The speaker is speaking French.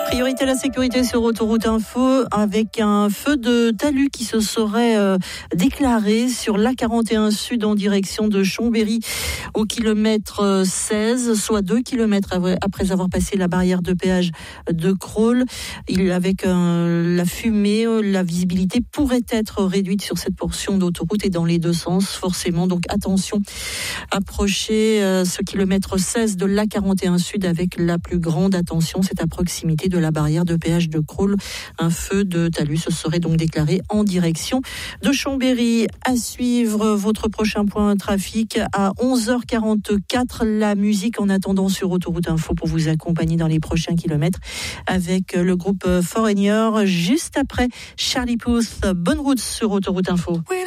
Priorité à la sécurité sur Autoroute Info avec un feu de talus qui se serait déclaré sur l'A41 Sud en direction de Chambéry au kilomètre 16, soit 2 kilomètres après avoir passé la barrière de péage de Crolles. Avec la fumée, la visibilité pourrait être réduite sur cette portion d'autoroute et dans les deux sens forcément. Donc attention, approchez ce kilomètre 16 de l'A41 Sud avec la plus grande attention. C'est à proximité de la barrière de péage de Crolles. Un feu de talus se serait donc déclaré en direction de Chambéry. À suivre votre prochain point trafic à 11h44. La musique en attendant sur Autoroute Info pour vous accompagner dans les prochains kilomètres avec le groupe Foreigner juste après Charlie Puth. Bonne route sur Autoroute Info.